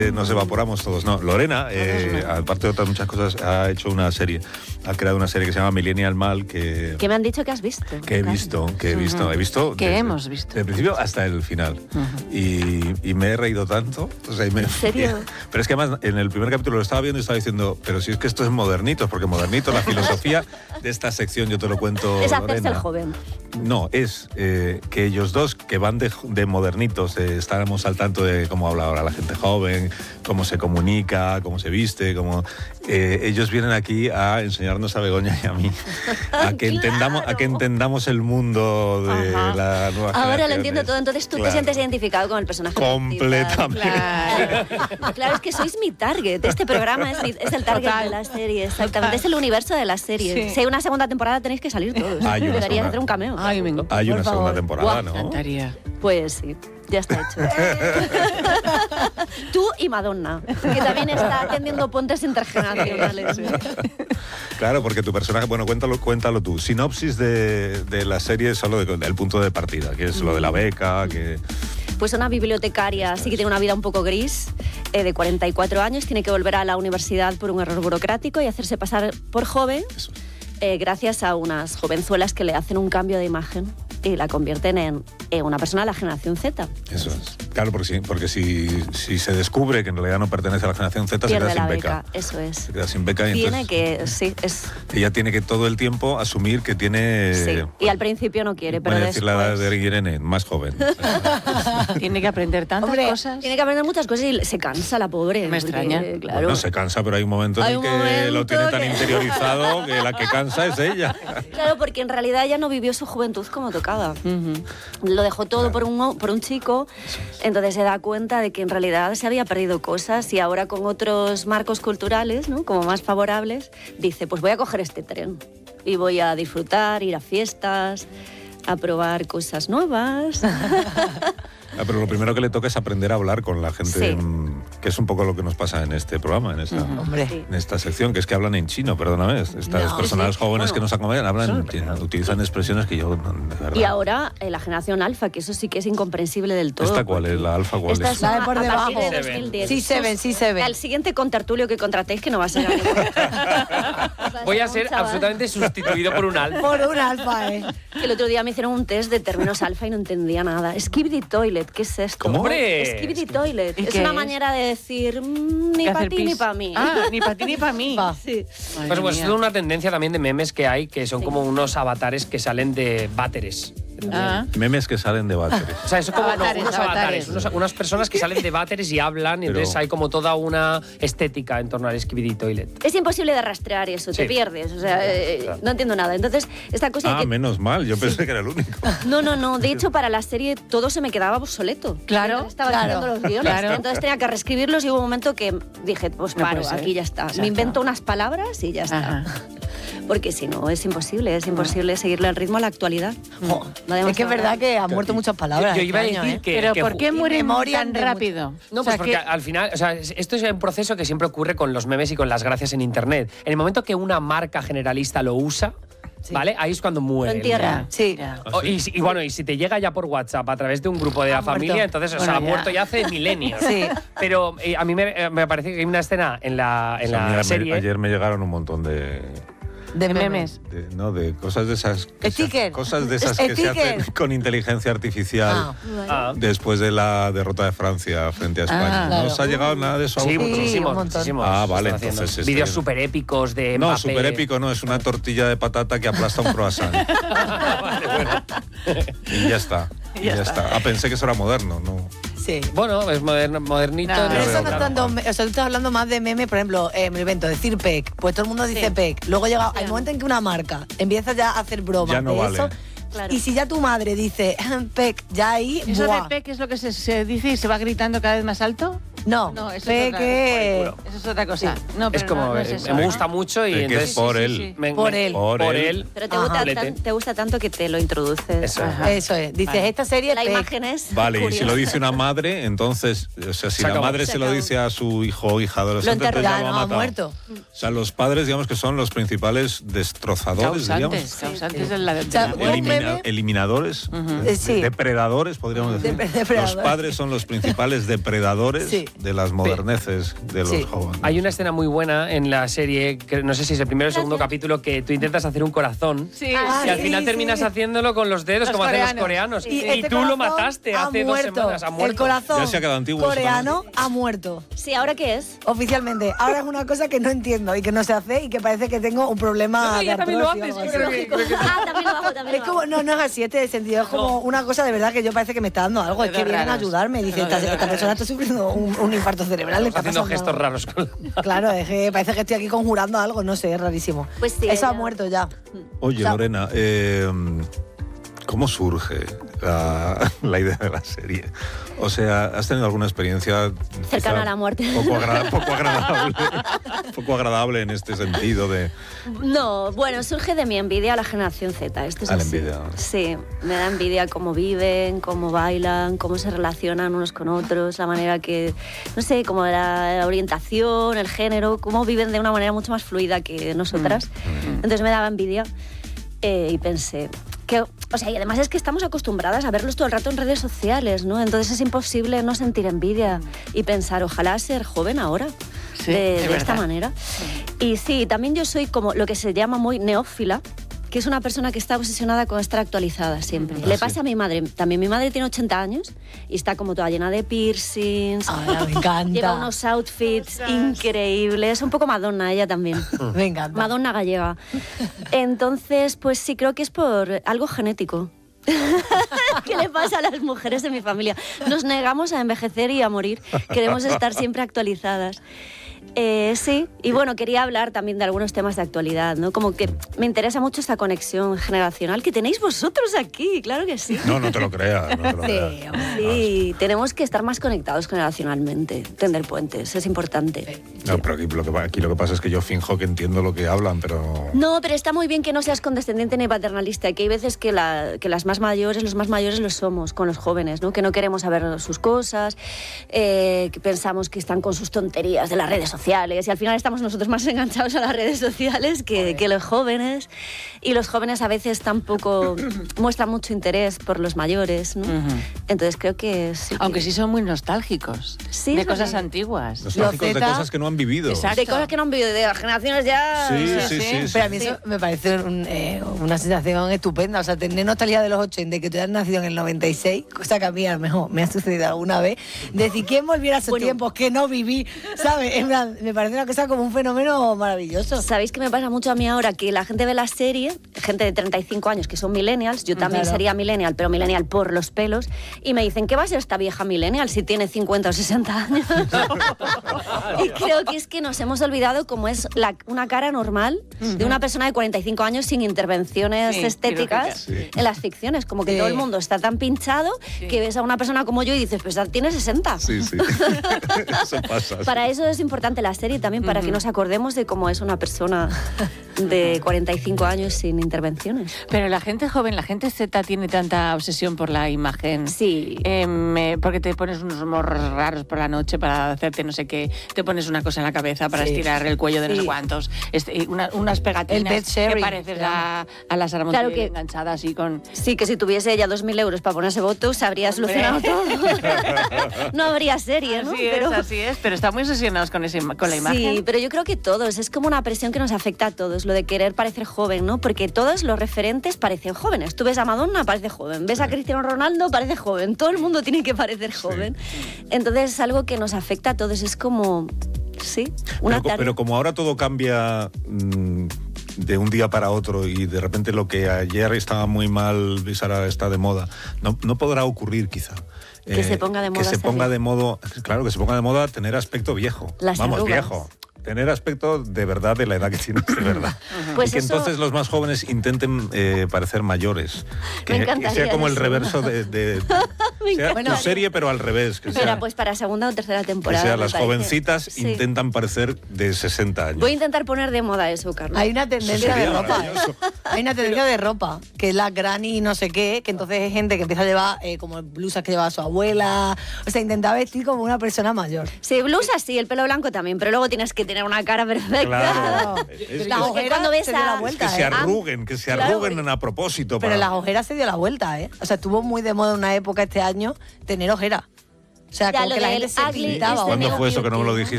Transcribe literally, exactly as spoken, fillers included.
Nos evaporamos todos. No, Lorena, eh, aparte de otras muchas cosas, ha hecho una serie, ha creado una serie que se llama Millennial Mal, que... Que me han dicho que has visto. Que he visto, que he visto, uh-huh. he visto... Que desde, hemos visto. Desde el principio hasta el final. Uh-huh. Y, y me he reído tanto. O sea, y me, ¿En serio? Pero es que además, en el primer capítulo lo estaba viendo y estaba diciendo, pero si es que esto es Modernitos, porque Modernitos, la filosofía de esta sección, yo te lo cuento, es hacerse Lorena. el joven. No, es eh, que ellos dos, que van de, de modernitos, eh, estábamos al tanto de cómo habla ahora la gente joven, cómo se comunica, cómo se viste, cómo eh, ellos vienen aquí a enseñarnos a Begoña y a mí a que ¡Claro! entendamos a que entendamos el mundo de Ajá. la nueva generación. Ahora lo entiendo todo, entonces tú claro. te sientes identificado con el personaje. Completamente. Claro. Claro, es que sois mi target. Este programa es, mi, es el target Total. de la serie, exactamente. Total. Es el universo de la serie. Sí. Si hay una segunda temporada tenéis que salir todos. Hay una Deberías segunda. hacer un cameo. Ay, me Hay una por segunda favor. temporada, Guau, ¿no? Me encantaría. Pues sí, ya está hecho. Tú y Madonna, que también está atendiendo puentes intergeneracionales. Claro, porque tu personaje, bueno, cuéntalo, cuéntalo tú. Sinopsis de, de la serie solo de, del punto de partida, que es lo de la beca, que... Pues una bibliotecaria, sí que tiene una vida un poco gris, eh, de cuarenta y cuatro años, tiene que volver a la universidad por un error burocrático y hacerse pasar por joven, eh, gracias a unas jovenzuelas que le hacen un cambio de imagen y la convierten en, en una persona de la generación Z. Eso es. Claro, porque, sí, porque si, si se descubre que en realidad no pertenece a la generación Z, pierde se queda la sin beca. beca. Eso es. Se queda sin beca y tiene entonces que, sí, es... ella tiene que todo el tiempo asumir que tiene... Sí, y al principio no quiere, pero voy a después... decir la edad de Irene, más joven. Tiene que aprender tantas Hombre, cosas. Tiene que aprender muchas cosas y se cansa la pobre. Me porque, extraña. Claro. No se cansa, pero hay un momento Hay en un el que momento lo tiene tan que... interiorizado que la que cansa es ella. Claro, porque en realidad ella no vivió su juventud como tocaba. Uh-huh. Lo dejó todo claro. por, un, por un chico, entonces se da cuenta de que en realidad se había perdido cosas y ahora con otros marcos culturales, ¿no?, como más favorables, dice, pues voy a coger este tren y voy a disfrutar, ir a fiestas, a probar cosas nuevas. Ah, pero lo primero que le toca es aprender a hablar con la gente, sí. que es un poco lo que nos pasa en este programa, en esta, uh-huh. en esta sección, que es que hablan en chino, perdóname. Estas no, personas sí, sí. jóvenes bueno, que nos acompañan hablan, son, utilizan expresiones que yo, de verdad. Y ahora eh, la generación alfa, que eso sí que es incomprensible del todo. ¿Esta cuál es? ¿La alfa cuál esta es? es la de por debajo. De dos mil diez. Sí se ven, sí se ven. El siguiente contertulio que contratéis que no va a ser Voy a ser absolutamente sustituido por un alfa. Por un alfa, eh. El otro día me hicieron un test de términos alfa y no entendía nada. Skibidi toilet, ¿qué es esto? ¿Cómo? ¡Hombre! Skibidi toilet. Es es? una manera de decir mmm, ni para ti ni para mí. Ah, ni para ti ni para mí. Sí. Pues, pues es una tendencia también de memes que hay, que son sí. como unos avatares que salen de váteres. Ah. Memes que salen de váteres. O sea, eso como avatares, no, unos avatares, avatares unos, unas personas que salen de váteres y hablan, y Pero... entonces hay como toda una estética en torno al Skibidi Toilet. Es imposible de rastrear eso, sí. te pierdes, o sea, eh, claro. no entiendo nada. Entonces, esta cosa Ah, que... menos mal, yo pensé sí. que era el único. No, no, no, de hecho para la serie todo se me quedaba obsoleto. Claro, estaba claro, haciendo los guiones, claro. entonces tenía que reescribirlos y hubo un momento que dije, pues no paro, aquí ya está. Exacto. Me invento unas palabras y ya está. Ajá. Porque si no, es imposible, es imposible seguirle el ritmo a la actualidad. Oh, no es que es verdad que han muerto muchas palabras. Yo, yo iba a este decir año, que... ¿eh? Pero que ¿por qué mueren tan rápido? No, o sea, pues porque que... al final, o sea, esto es un proceso que siempre ocurre con los memes y con las gracias en internet. En el momento que una marca generalista lo usa, sí. ¿vale? Ahí es cuando muere. Lo entierra. Sí. O, y, y bueno, y si te llega ya por WhatsApp a través de un grupo de ha la muerto. familia, entonces, bueno, o sea, ha ya. muerto ya hace milenios. Sí. Pero eh, a mí me, me parece que hay una escena en la, en o sea, la mira, serie... Me, ayer me llegaron un montón de... De memes. De, no, de cosas de esas... Sticker. Cosas de esas que se hacen con inteligencia artificial ah, ah. después de la derrota de Francia frente a España. Ah, ¿No claro. os ha llegado nada de eso? Sí, Sí, muchísimos, muchísimos. Ah, vale, entonces... Este... Vídeos súper épicos de No, Mbappé. súper épico no, es una tortilla de patata que aplasta un croissant. Vale, bueno. Y ya está. Y ya, ya está. está. Ah, pensé que eso era moderno, ¿no? Sí. Bueno, es moderno, modernito. No, no, pero eso no, no tanto, o sea, tú estás hablando más de meme, por ejemplo, eh, me invento, decir P E C, pues todo el mundo dice sí. P E C. Luego llega sí. el momento en que una marca empieza ya a hacer bromas ya no de vale. eso. Claro. Y si ya tu madre dice P E C, ya ahí. ¿Eso ¡buah! de P E C es lo que se, se dice y se va gritando cada vez más alto? No, no eso P E C es que... otra, eso es otra cosa. Sí. No, pero es como, no, no es eso. me gusta mucho y es entonces... es por sí, él. Sí, sí. Me, por me, él. Por, por él. Pero te gusta, tan, te gusta tanto que te lo introduces. Eso, Eso es. Dices, vale. Esta serie la P E C. imagen es Vale, curiosa. y si lo dice una madre, entonces, o sea, si se la acabó. madre se, se lo dice a su hijo o hija adolescente, entonces ya lo ha no, matado. muerto. O sea, los padres, digamos que son los principales destrozadores, Causantes, digamos. causantes de la... De O sea, la- un Elimina- meme- eliminadores, Uh-huh. Sí. depredadores, podríamos decir. Depredadores. Los padres son los principales depredadores Sí. de las moderneces de los Sí. jóvenes. Hay una escena muy buena en la serie, que no sé si es el primero o el segundo capítulo, que tú intentas hacer un corazón Sí. Ah, y al sí, final sí. terminas haciéndolo con los dedos, Los como hacen los coreanos. coreanos. Y Y, este tú lo corazón mataste ha hace muerto. dos semanas. Ha muerto. El corazón Ya se ha quedado antiguo, coreano eso, ha muerto. Sí, ¿ahora qué es? Oficialmente. Ahora es una cosa que no entiendo y que no se hace y que parece que tengo un problema No, de ya también lo artrosis o haces, algo yo así. creo que- Ah, también lo hago, también Es lo como, hago. no, no es así este sentido, es como una cosa de verdad que yo parece que me está dando algo, es que Dedos vienen a raros. ayudarme, dice, esta, esta persona está sufriendo un, un infarto cerebral, le está Haciendo pasando gestos algo. raros con la... Claro, es que parece que estoy aquí conjurando algo, no sé, es rarísimo. Pues sí, Eso ha ella- muerto ya. Oye, O sea- Lorena, eh, ¿cómo surge la, la idea de la serie? O sea, ¿has tenido alguna experiencia Cercana quizá a la muerte. Poco, agra- poco agradable, poco agradable en este sentido de... No, bueno, surge de mi envidia a la generación Z. Esto es A la así. envidia. Sí, me da envidia cómo viven, cómo bailan, cómo se relacionan unos con otros, la manera que, no sé, como la orientación, el género, cómo viven de una manera mucho más fluida que nosotras. Entonces me daba envidia eh, y pensé que, o sea, y además es que estamos acostumbradas a verlos todo el rato en redes sociales, ¿no? Entonces es imposible no sentir envidia y pensar, ojalá ser joven ahora. Sí, de, es de esta verdad. manera. Y sí, también yo soy como lo que se llama muy neófila, que es una persona que está obsesionada con estar actualizada siempre. Ah, Le sí. pasa a mi madre también. Mi madre tiene ochenta años y está como toda llena de piercings. Ahora me encanta. Lleva unos outfits increíbles. Un poco Madonna ella también. Me encanta. Madonna gallega. Entonces, pues sí, creo que es por algo genético. ¿Qué le pasa a las mujeres de mi familia? Nos negamos a envejecer y a morir. Queremos estar siempre actualizadas. Eh, sí, y bueno, quería hablar también de algunos temas de actualidad, ¿no? Como que me interesa mucho esta conexión generacional que tenéis vosotros aquí, claro que sí. No, no te lo creas. No te lo Sí, creas. hombre. Sí, tenemos que estar más conectados generacionalmente, tender puentes, es importante. No, pero aquí lo, que, aquí lo que pasa es que yo finjo que entiendo lo que hablan, pero... No, pero está muy bien que no seas condescendiente ni paternalista, que hay veces que, la, que las más mayores, los más mayores los somos con los jóvenes, ¿no? Que no queremos saber sus cosas, eh, que pensamos que están con sus tonterías de las redes sociales y al final estamos nosotros más enganchados a las redes sociales que, que los jóvenes, y los jóvenes a veces tampoco muestran mucho interés por los mayores, ¿no? Ujú. Entonces creo que sí. que- Aunque sí son muy nostálgicos. Sí, de es cosas verdad. antiguas. Nostálgicos de Zeta- cosas que no han vivido. Exacto. De cosas que no han vivido, de las generaciones ya... Sí, Sí, sí, sí. sí. sí. Pero a mí eso me parece un, eh, una sensación estupenda. O sea, tener nostalgia de los ochenta, que tú hayas nacido en el noventa y seis, cosa que a mí a lo mejor me ha sucedido alguna vez. Decir, ¿quién volviera a esos Bueno. tiempos que no viví? ¿Sabes? En plan, me parece una cosa como un fenómeno maravilloso. ¿Sabéis qué me pasa mucho a mí ahora? Que la gente ve la serie, gente de treinta y cinco años que son millennials, yo también Claro. sería millennial, pero millennial por los pelos, y me dicen, ¿qué va a ser esta vieja millennial si tiene cincuenta o sesenta años? Y creo que es que nos hemos olvidado cómo es la- una cara normal de una persona de cuarenta y cinco años sin intervenciones Sí, estéticas quirúrgicas. Sí. en las ficciones. Como que Sí. todo el mundo está tan pinchado que ves a una persona como yo y dices, pues tiene sesenta. Sí, sí. Eso pasa. sí. Para eso es importante la serie también, para que nos acordemos de cómo es una persona de cuarenta y cinco años sin intervenciones. Pero la gente joven, la gente Z tiene tanta obsesión por la imagen. Sí. Em, eh, porque te pones unos morros raros por la noche para hacerte no sé qué, te pones una cosa en la cabeza para Sí. estirar el cuello de no Sí. sé cuántos, este, y una- unas El pegatinas bed que sharing, pareces claro. a, a la Sara Montiel Claro que- enganchada así con... Sí, que si tuviese ella dos mil euros para ponerse Botox, habría Hombre. solucionado todo. No habría serie, ¿no? Así es, Pero- así es, pero están muy obsesionados con, ese, con la imagen. Sí, pero yo creo que todos, es como una presión que nos afecta a todos, lo de querer parecer joven, ¿no? Porque todos los referentes parecen jóvenes. Tú ves a Madonna, parece joven. Ves a Cristiano Ronaldo, parece joven. Todo el mundo tiene que parecer joven. Entonces es algo que nos afecta a todos, es como... Sí, una Pero, co- tarea. pero como ahora todo cambia mm, de un día para otro y de repente lo que ayer estaba muy mal, ves ahora está de moda, no, no podrá ocurrir quizá. Que se ponga de moda Que se ser ponga viejo. de modo, claro, que se ponga de moda tener aspecto viejo. Las Vamos, arrugas. viejo. Tener aspecto de verdad, de la edad que tienes de verdad. Pues y que eso- entonces los más jóvenes intenten eh, parecer mayores. Que, que encantaría sea como el eso. reverso de... de- Me sea encanta. tu serie, pero al revés. Que sea, Mira, pues para segunda o tercera que temporada. sea me las parece. jovencitas Sí. intentan parecer de sesenta años. Voy a intentar poner de moda eso, Carlos. Hay una tendencia de sería ropa. ¿eh? maravilloso. Hay una tendencia de ropa, que es la granny no sé qué, que entonces hay gente que empieza a llevar eh, como blusas que llevaba su abuela. O sea, intenta vestir como una persona mayor. Sí, blusa sí, el pelo blanco también, pero luego tienes que tener una cara perfecta. Claro. Claro. Es La que- ojera cuando ves se dio a- la Es vuelta, que se ¿eh? arruguen, que se Claro, arruguen a propósito. Pero para- las ojeras se dio la vuelta, ¿eh? O sea, estuvo muy de moda en una época este año tener ojera. O sea, Ya, como lo que la del gente se ugly pintaba. is the ¿Cuándo new fue eso que no me lo beauty, dijiste?